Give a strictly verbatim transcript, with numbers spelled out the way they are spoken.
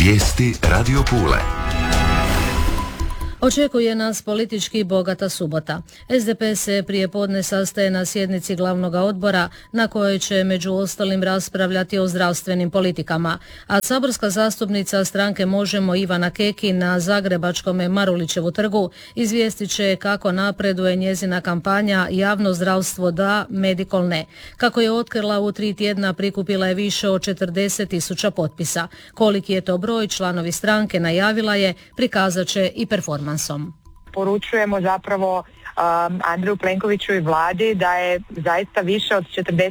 Vijesti Radio Pule. Očekuje nas politički bogata subota. es de pe se prije podne sastaje na sjednici glavnog odbora na kojoj će među ostalim raspravljati o zdravstvenim politikama, a saborska zastupnica stranke Možemo Ivana Keki na zagrebačkom Marulićevu trgu izvijestit će kako napreduje njezina kampanja Javno zdravstvo da, Medikol ne. Kako je otkrila u tri tjedna prikupila je više od četrdeset tisuća potpisa. Koliki je to broj, članovi stranke najavila je, prikazat će i performans. Poručujemo zapravo um, Andreju Plenkoviću i vladi da je zaista više od četrdeset